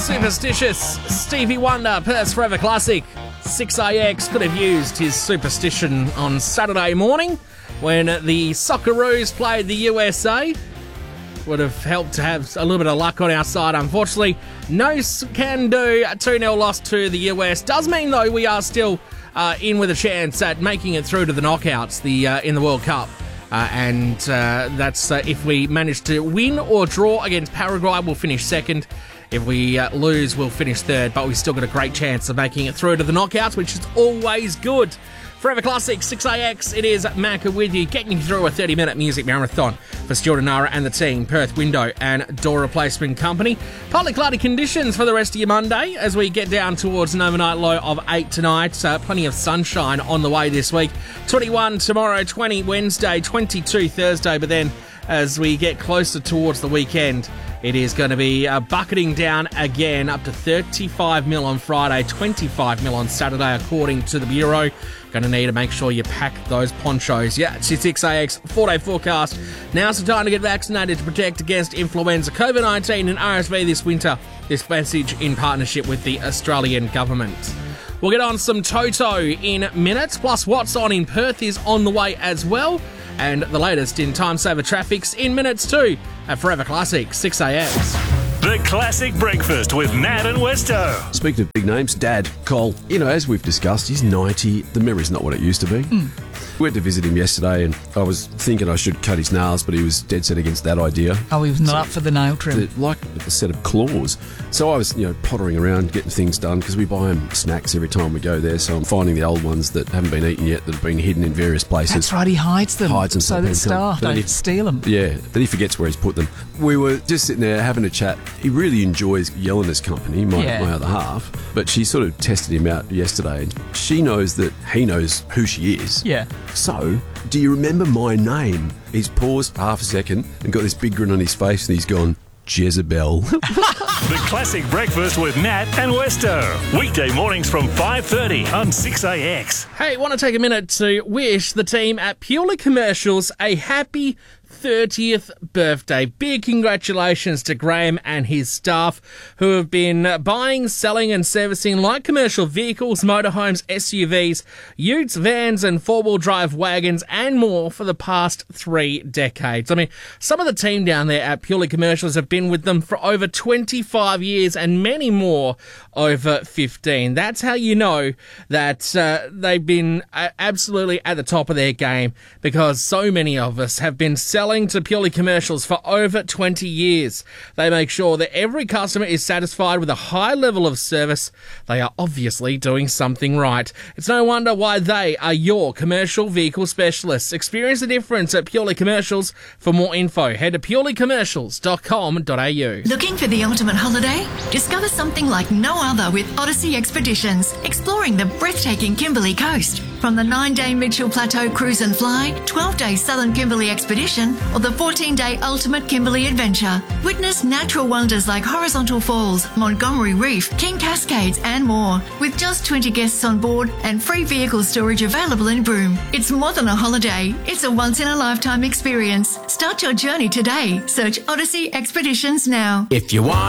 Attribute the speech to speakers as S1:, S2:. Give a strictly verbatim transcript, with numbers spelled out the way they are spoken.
S1: Superstitious Stevie Wonder, Perth's Forever Classic. six A X could have used his superstition on Saturday morning when the Socceroos played the U S A. Would have helped to have a little bit of luck on our side. Unfortunately, no can do. A two nil loss to the U S. Does mean, though, we are still uh, in with a chance at making it through to the knockouts the uh, in the World Cup. Uh, and uh, that's uh, if we manage to win or draw against Paraguay, we'll finish second. If we uh, lose, we'll finish third. But we've still got a great chance of making it through to the knockouts, which is always good. Forever Classic, six A X, it is Macca with you, getting you through a thirty-minute music marathon for Stuart and Nara and the team, Perth Window and Door Replacement Company. Partly cloudy conditions for the rest of your Monday as we get down towards an overnight low of eight tonight. Uh, plenty of sunshine on the way this week. twenty-one tomorrow, twenty Wednesday, twenty-two Thursday, but then as we get closer towards the weekend, it is going to be uh, bucketing down again, up to thirty-five mil on Friday, twenty-five mil on Saturday, according to the Bureau. Going to need to make sure you pack those ponchos. Yeah, it's your six A X four-day forecast. Now's the time to get vaccinated to protect against influenza, COVID nineteen and R S V this winter. This message in partnership with the Australian government. We'll get on some Toto in minutes, plus what's on in Perth is on the way as well. And the latest in time saver traffics in minutes too at Forever Classic, six A X.
S2: The Classic Breakfast with Nat and Westo.
S3: Speaking of big names, Dad, Cole, you know, as we've discussed, he's ninety. The memory's not what it used to be. Mm. We went to visit him yesterday and I was thinking I should cut his nails, but he was dead set against that idea.
S4: Oh, he was not so, up for the nail trim.
S3: Like a set of claws. So I was, you know, pottering around getting things done because we buy him snacks every time we go there. So I'm finding the old ones that haven't been eaten yet that have been hidden in various places.
S4: That's right, he hides them.
S3: Hides them
S4: so that staff don't he, steal them.
S3: Yeah, then he forgets where he's put them. We were just sitting there having a chat. He really enjoys Yelena's company, my,
S4: yeah.
S3: my other half. But she sort of tested him out yesterday. And she knows that he knows who she is.
S4: Yeah.
S3: So, do you remember my name? He's paused half a second and got this big grin on his face and he's gone, Jezebel.
S2: The Classic Breakfast with Nat and Westo. Weekday mornings from five thirty on six A X.
S1: Hey, want to take a minute to wish the team at Purely Commercials a happy thirtieth birthday. Big congratulations to Graham and his staff who have been buying, selling and servicing light commercial vehicles, motorhomes, S U Vs, utes, vans and four-wheel drive wagons and more for the past three decades. I mean, some of the team down there at Purely Commercials have been with them for over twenty-five years and many more over fifteen. That's how you know that uh, they've been uh, absolutely at the top of their game, because so many of us have been selling to Purely Commercials for over twenty years. They make sure that every customer is satisfied with a high level of service. They are obviously doing something right. It's no wonder why they are your commercial vehicle specialists. Experience the difference at Purely Commercials. For more info, head to purely commercials dot com dot a u.
S5: Looking for the ultimate holiday? Discover something like no other with Odyssey Expeditions, exploring the breathtaking Kimberley coast. From the nine-day Mitchell Plateau Cruise and Fly, twelve-day Southern Kimberley Expedition, or the fourteen-day Ultimate Kimberley Adventure. Witness natural wonders like Horizontal Falls, Montgomery Reef, King Cascades and more, with just twenty guests on board and free vehicle storage available in Broome. It's more than a holiday, it's a once-in-a-lifetime experience. Start your journey today. Search Odyssey Expeditions now.
S6: If you want